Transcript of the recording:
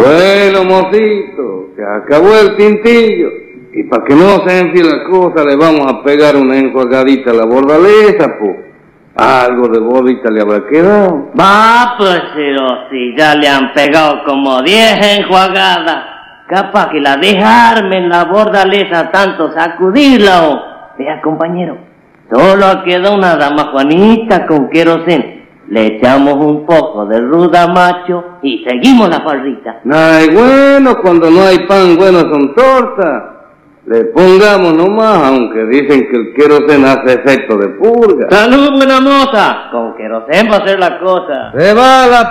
Bueno, mocito, se acabó el tintillo. Y para que no se enfríe la cosa, le vamos a pegar una enjuagadita a la bordaleza, pues. Algo de bolita le habrá quedado. Va, pues, pero si ya le han pegado como 10 enjuagadas. Capaz que la dejarme en la bordaleza tanto sacudirla o... Vea, compañero, solo queda una dama Juanita con queroseno. Le echamos un poco de ruda macho y seguimos la farrita. Ay, bueno, cuando no hay pan, bueno son tortas. Le pongamos nomás, aunque dicen que el queroseno hace efecto de purga. ¡Salud, buena moza! Con queroseno va a ser la cosa. Se va la